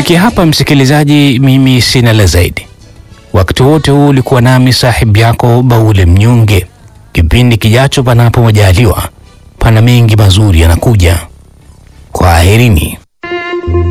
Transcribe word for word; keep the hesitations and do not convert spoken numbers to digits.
kufikia hapa, msikilizaji, mimi sina la zaidi. Wakati wote huu ulikuwa nami sahibu yako Baule Mnyonge. Kipindi kijacho, panapo majaliwa, pana mengi mazuri yanakuja. Kwaherini.